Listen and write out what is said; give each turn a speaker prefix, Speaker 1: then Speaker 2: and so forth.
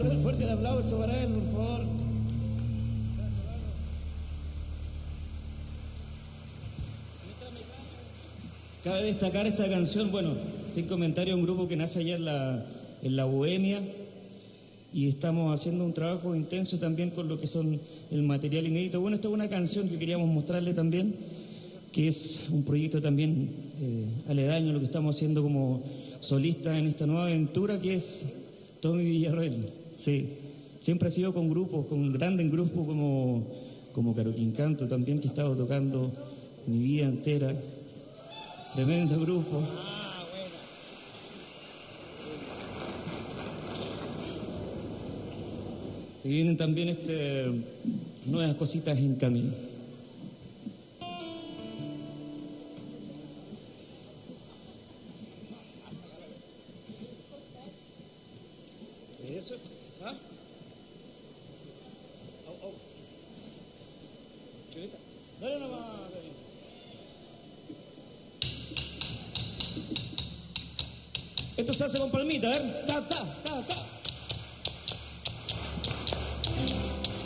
Speaker 1: Fuerte el aplauso para él, por favor. Cabe destacar esta canción, bueno, sin comentario, un grupo que nace allá en la Bohemia, y estamos haciendo un trabajo intenso también con lo que son el material inédito. Bueno, esta es una canción que queríamos mostrarle también, que es un proyecto también aledaño a lo que estamos haciendo como solistas en esta nueva aventura, que es Tommy Villarroel. Sí, siempre ha sido con grupos, con grandes grupos como Caro Quincanto también, que he estado tocando mi vida entera. Tremendo grupo. Se vienen también nuevas cositas en camino. Eso es. ¿Ah? Oh. Chulita. Dale nomás. Esto se hace con palmita, a ver. Ta.